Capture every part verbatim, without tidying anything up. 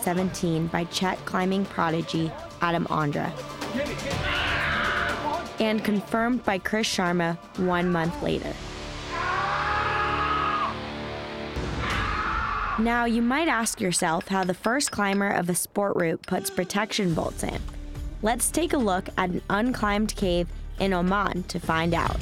seventeen by Czech climbing prodigy Adam Ondra, and confirmed by Chris Sharma one month later. Now, you might ask yourself how the first climber of a sport route puts protection bolts in. Let's take a look at an unclimbed cave in Oman to find out.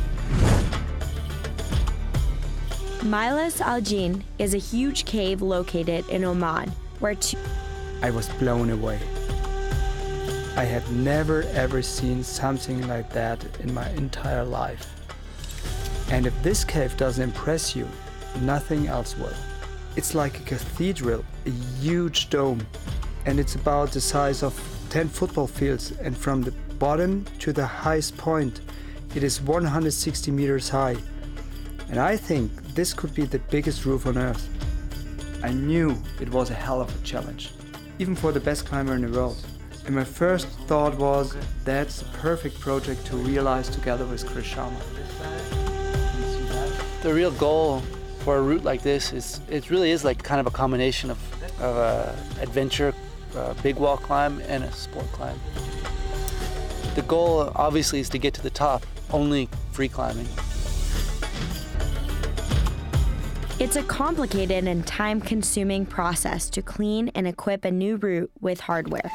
Milas Al-Jin is a huge cave located in Oman, where two... I was blown away. I had never ever seen something like that in my entire life. And if this cave doesn't impress you, nothing else will. It's like a cathedral, a huge dome, and it's about the size of ten football fields, and from the bottom to the highest point, it is one hundred sixty meters high. And I think this could be the biggest roof on Earth. I knew it was a hell of a challenge, even for the best climber in the world. And my first thought was, that's a perfect project to realize together with Chris Sharma. The real goal for a route like this is, it really is like kind of a combination of, of a adventure, a big wall climb, and a sport climb. The goal obviously is to get to the top, only free climbing. It's a complicated and time-consuming process to clean and equip a new route with hardware.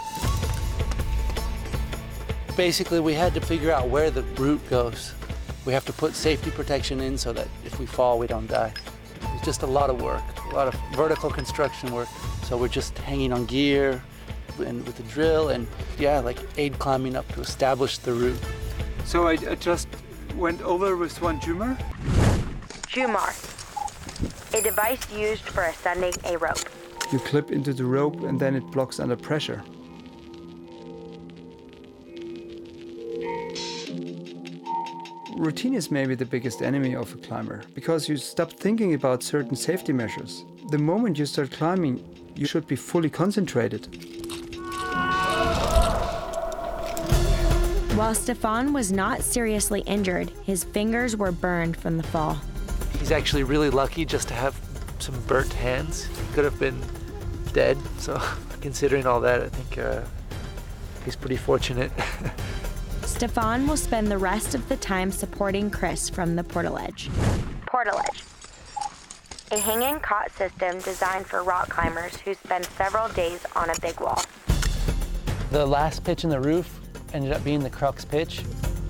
Basically, we had to figure out where the route goes. We have to put safety protection in so that if we fall, we don't die. It's just a lot of work, a lot of vertical construction work. So we're just hanging on gear and with the drill and, yeah, like aid climbing up to establish the route. So I, I just went over with one Jumar? Jumar, a device used for ascending a rope. You clip into the rope and then it blocks under pressure. Routine is maybe the biggest enemy of a climber, because you stop thinking about certain safety measures. The moment you start climbing, you should be fully concentrated. While Stefan was not seriously injured, his fingers were burned from the fall. He's actually really lucky just to have some burnt hands. He could have been dead, so considering all that, I think uh, he's pretty fortunate. Stefan will spend the rest of the time supporting Chris from the portaledge. Portaledge, a hanging cot system designed for rock climbers who spend several days on a big wall. The last pitch in the roof ended up being the crux pitch.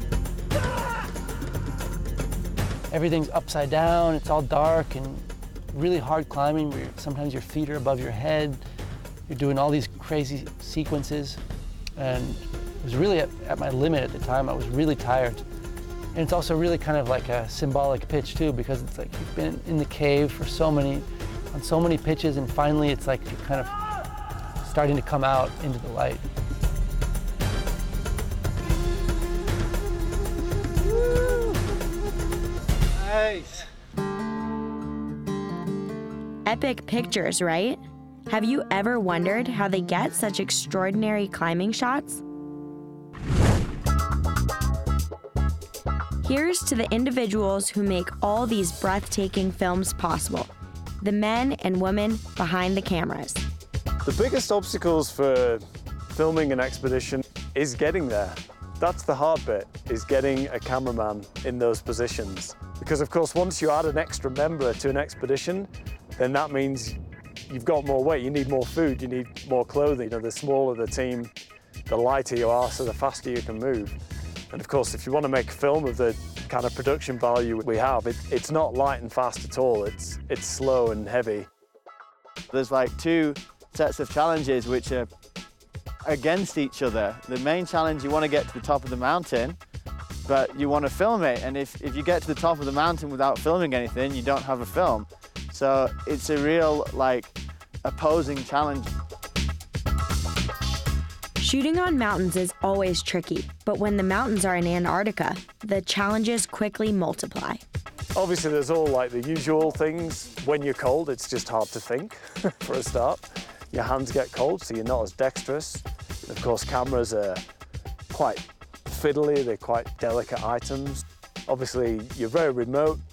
Everything's upside down, it's all dark and really hard climbing where sometimes your feet are above your head. You're doing all these crazy sequences, and I was really at, at my limit at the time. I was really tired. And it's also really kind of like a symbolic pitch too, because it's like you've been in the cave for so many, on so many pitches, and finally it's like you're kind of starting to come out into the light. Woo! Nice. Epic pictures, right? Have you ever wondered how they get such extraordinary climbing shots? Here's to the individuals who make all these breathtaking films possible, the men and women behind the cameras. The biggest obstacles for filming an expedition is getting there. That's the hard bit, is getting a cameraman in those positions. Because of course, once you add an extra member to an expedition, then that means you've got more weight, you need more food, you need more clothing. You know, the smaller the team, the lighter you are, so the faster you can move. And of course, if you want to make a film of the kind of production value we have, it, it's not light and fast at all. It's, it's slow and heavy. There's like two sets of challenges which are against each other. The main challenge, you want to get to the top of the mountain, but you want to film it. And if, if you get to the top of the mountain without filming anything, you don't have a film. So it's a real, like, opposing challenge. Shooting on mountains is always tricky, but when the mountains are in Antarctica, the challenges quickly multiply. Obviously, there's all like the usual things. When you're cold, it's just hard to think, for a start. Your hands get cold, so you're not as dexterous. Of course, cameras are quite fiddly, they're quite delicate items. Obviously, you're very remote,